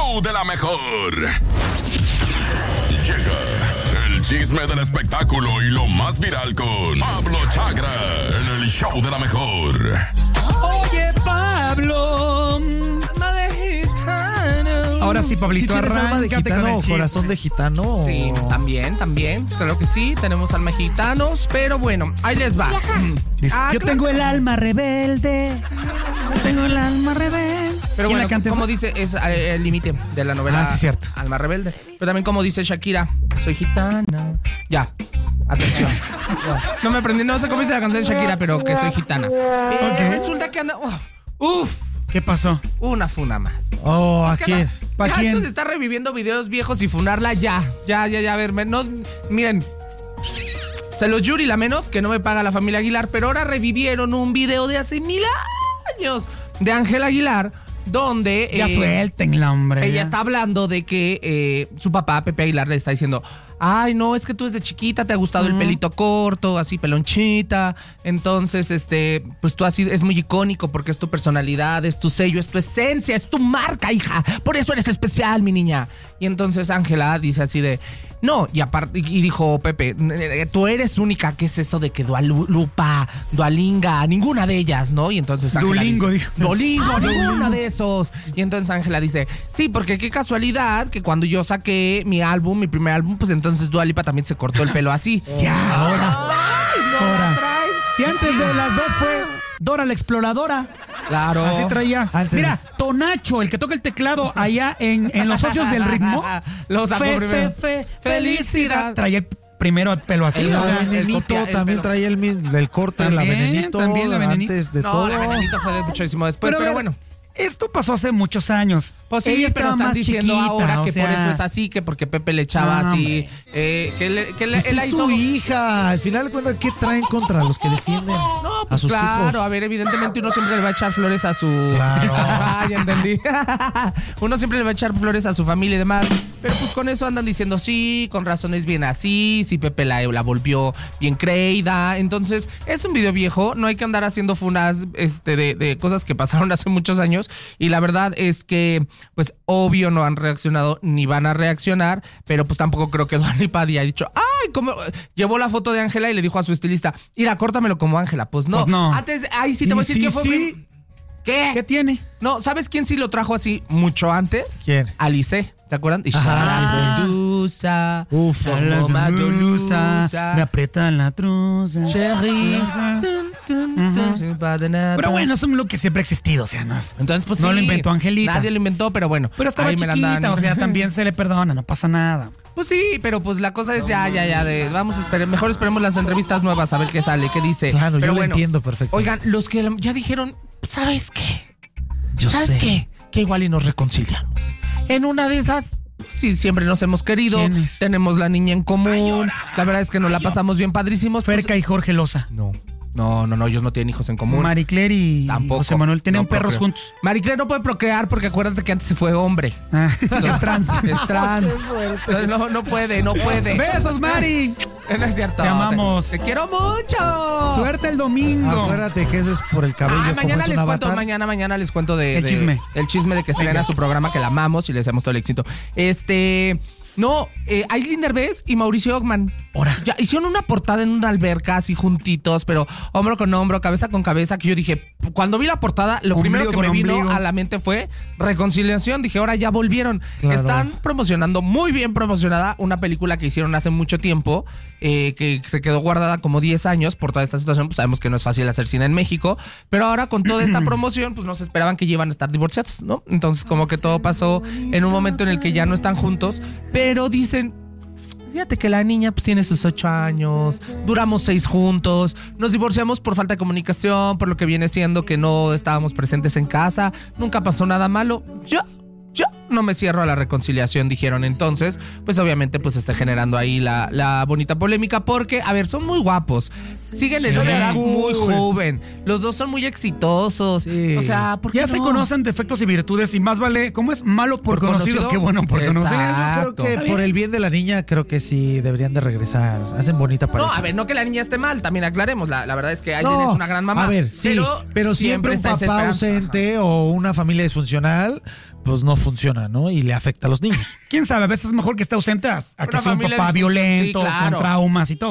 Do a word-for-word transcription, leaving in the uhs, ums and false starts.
show de la mejor. Llega el chisme del espectáculo y lo más viral con Pablo Chagra en el show de la mejor. Oye, Pablo, alma de gitano. Ahora sí, Pablito, ¿Sí tienes alma de gitano o corazón de gitano? Sí, también, también. Claro que sí, tenemos alma de gitanos, pero bueno, ahí les va. Dice, Ah, yo claro. tengo el alma rebelde. Yo tengo el alma rebelde. Pero ¿Quién bueno, la canta como esa? dice, es eh, el límite de la novela Ah, sí, cierto. Alma Rebelde. Pero también como dice Shakira, soy gitana. Ya, atención. No me aprendí, no sé cómo dice la canción de Shakira, pero que soy gitana. Eh, Ok. Resulta que anda... Uf, uf, ¿Qué pasó? una funa más. Oh, ¿a Es que quién? anda- ¿Pa' ya quién? esto de estar reviviendo videos viejos y funarla, ya, ya, ya, ya, a ver, me- no, miren... Se los Yuri la menos que no me paga la familia Aguilar, pero ahora revivieron un video de hace mil años de Ángela Aguilar, donde... Ya eh, suéltenla, hombre. ella ya. está hablando de que eh, su papá, Pepe Aguilar, le está diciendo, ay, no, es que tú desde chiquita te ha gustado el pelito corto, así pelonchita, entonces, este, pues tú así, es muy icónico porque es tu personalidad, es tu sello, es tu esencia, es tu marca, hija, por eso eres especial, mi niña. Y entonces Ángela dice así de, no, y aparte, y dijo Pepe, tú eres única, ¿qué es eso de que Dualupa, Dualinga, ninguna de ellas, ¿no? Y entonces Ángela Duolingo, dice, dijo. Duolingo, ninguna de esos. Y entonces Ángela dice, sí, porque qué casualidad que cuando yo saqué mi álbum, mi primer álbum, pues entonces Dua Lipa también se cortó el pelo así. Ya, ahora. ¡Ay, no Ahora. la traen! Si antes de las dos fue Dora la exploradora. Claro. Así traía. Antes- Mira, Tonacho, el que toca el teclado allá en, en Los Socios del Ritmo. Lo sacó fe, primero. fe, fe, Felicidad. Traía el primero el pelo así. El- o sea, el- Venenito copia- el también pelo. traía el, mismo- el corte, la También, venenito, también la venenito. antes de No, todo. la venenito fue de muchísimo después, pero, a ver, bueno. Esto pasó hace muchos años. Pues sí, Ella pero estaba están más diciendo chiquita, ahora o que por sea, eso es así, que porque Pepe le echaba No, así, hombre. eh, que, le, que le- Pues él la es hizo... su hija. Al final de cuentas, ¿qué traen contra los que defienden No, a pues sus claro, hijos? a ver, evidentemente uno siempre le va a echar flores a su... Claro. Ah, ya entendí. Uno siempre le va a echar flores a su familia y demás. Pero pues con eso andan diciendo, sí, con razón es bien así, sí, Pepe la, la volvió bien creída. Entonces, es un video viejo, no hay que andar haciendo funas este, de, de cosas que pasaron hace muchos años. Y la verdad es que, pues, obvio no han reaccionado ni van a reaccionar, pero pues tampoco creo que Dua Lipa haya dicho, ay, como llevó la foto de Ángela y le dijo a su estilista, mira, córtamelo como Ángela. Pues no. Pues no. Antes, ay, sí te voy a Y decir sí, que fue... sí. prim- ¿Qué? ¿Qué tiene? No, ¿sabes quién sí lo trajo así mucho antes? ¿Quién? Alice, ¿te acuerdan? Y Ajá, sí, sí. Medusa, Uf, como Medusa, me aprieta la truza. Chérie, tun, tun, tun, sin pas de nada. Pero bueno, eso es lo que siempre ha existido, o sea, no es- Entonces, pues no sí, lo inventó Angelita. Nadie lo inventó, pero bueno. Pero estaba ahí me la chiquita, andan- o sea, también se le perdona, no pasa nada. Pues sí, pero pues la cosa es ya, ya, ya, de vamos a esperar, mejor esperemos las entrevistas nuevas a ver qué sale, qué dice. Claro, pero yo lo bueno, entiendo perfecto. Oigan, los que ya dijeron, ¿sabes qué? Yo ¿Sabes sé. qué? Que igual y nos reconciliamos. En una de esas, sí, siempre nos hemos querido. ¿Quiénes? Tenemos la niña en común. La verdad es que nos la pasamos bien padrísimos. pues- Ferca y Jorge Loza. No, no, no, no, ellos no tienen hijos en común. Marie Claire y Tampoco. José Manuel tienen No perros procreó. juntos. Marie Claire no puede procrear porque acuérdate que antes se fue hombre. Ah, es trans. Es trans. No, no puede, no puede. ¡Besos, Mari! No es cierto. Te amamos. Te, te quiero mucho. Suerte el domingo. Acuérdate que ese es por el cabello, Ah, como mañana es les un cuento, avatar. mañana, mañana les cuento de... El de- chisme. El chisme de que se a su programa, que la amamos y les deseamos todo el éxito. Este... No, eh, Aislinn Derbez y Mauricio Ockman. Ahora. Ya hicieron una portada en una alberca así juntitos, pero hombro con hombro, cabeza con cabeza, que yo dije, cuando vi la portada, lo Ombligo primero que con me vino ombligo. a la mente fue reconciliación. Dije, ahora ya volvieron. Claro. Están promocionando, muy bien promocionada, una película que hicieron hace mucho tiempo, eh, que se quedó guardada como diez años por toda esta situación. Pues sabemos que no es fácil hacer cine en México, pero ahora con toda esta promoción, pues no se esperaban que iban a estar divorciados, ¿no? Entonces como que todo pasó en un momento en el que ya no están juntos, pero dicen... Fíjate que la niña pues tiene sus ocho años, duramos seis juntos, nos divorciamos por falta de comunicación, por lo que viene siendo que no estábamos presentes en casa, nunca pasó nada malo. Yo, yo no me cierro a la reconciliación, dijeron. Entonces, pues obviamente pues está generando ahí la, la bonita polémica porque, a ver, son muy guapos, siguen en Sí. una edad Cool. muy joven, los dos son muy exitosos, Sí. o sea, ¿por qué Ya no? se conocen defectos y virtudes y más vale, ¿cómo es? Malo por, ¿Por conocido, conocido? que bueno por conocer. Exacto. Creo que Está por bien. el bien de la niña, creo que sí deberían de regresar. Hacen bonita pareja. No, a ver, no que la niña esté mal, también aclaremos, la, la verdad es que Aislinn No, es una gran mamá. A ver, sí, pero, siempre un está esa papá esperanza. ausente o una familia disfuncional, pues no funciona, ¿no? Y le afecta a los niños. ¿Quién sabe? A veces es mejor que esté ausente a, a que Una sea un familia papá disfuncional, violento, sí, claro. con traumas y todo.